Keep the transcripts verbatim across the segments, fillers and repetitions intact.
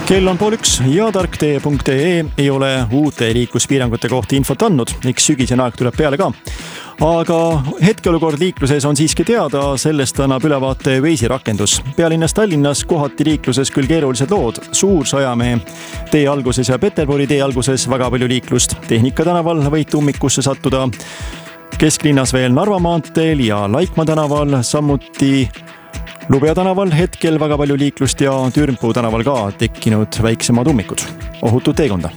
Kell on pool üks ja tarktee punkt ee ei ole uute liikluspiirangute kohta infot andnud, eks sügisene aeg tuleb peale ka. Aga hetkeolukord liikluses on siiski teada, sellest annab ülevaate Waze'i rakendus. Pealinnas Tallinnas kohati liikluses küll keerulised lood. Suur Sajamehe tee alguses ja Peterburi tee alguses väga palju liiklust. Tehnika tänaval võid ummikusse sattuda. Kesklinnas veel Narva maanteel ja Laikmaa tänaval, samuti Lubja tänaval hetkel väga palju liiklust ja Türmpuu tänaval ka tekkinud väiksemad ummikud. Ohutut teekonda!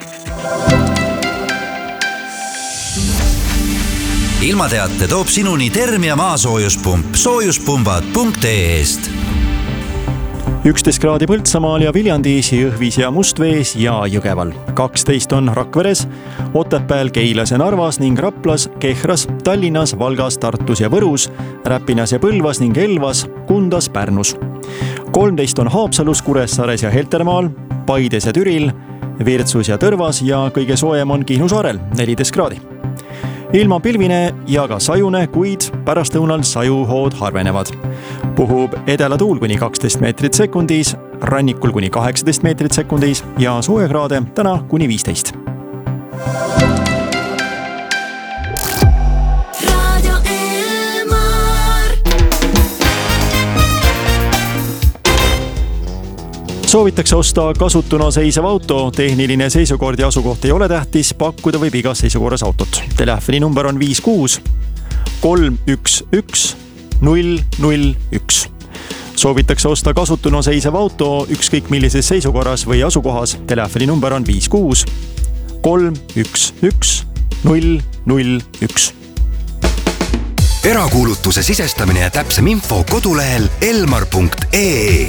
Ilmateate toob sinuni Termia maasoojuspump soojuspumbad punkt ee-st. üksteist kraadi Põltsamaal ja Viljandis, Jõhvis ja Mustvees ja Jõgeval. kaksteist on Rakveres, Otepääl, Keilas ja Narvas ning Raplas, Kehras, Tallinnas, Valgas, Tartus ja Võrus, Räpinas ja Põlvas ning Elvas, Kundas, Pärnus. kolmteist on Haapsalus, Kuressaares ja Heltermaal, Paides ja Türil, Virtsus ja Tõrvas ja kõige soojem on Kihnu saarel, neliteist kraadi. Ilma pilvine ja ka sajune, kuid pärastlõunal sajuhood harvenevad. Puhub edela tuul kuni kaksteist meetrit sekundis, rannikul kuni kaheksateist meetrit sekundis ja soojakraade täna kuni viisteist. Soovitakse osta kasutuna seisev auto, tehniline seisukord ja asukoht ei ole tähtis, pakkuda võib igas seisukorras autot. Telefoni number on viis kuus kolm üks üks null null üks. Soovitakse osta kasutuna seisev auto ükskõik millises seisukorras või asukohas. Telefoni number on viis kuus kolm üks üks null null üks. Erakuulutuse sisestamine ja täpsem info kodulehel elmar punkt ee.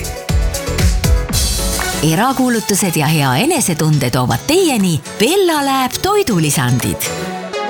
Erakuulutused ja hea enesetunde toovad teieni Bella Lab toidulisandid.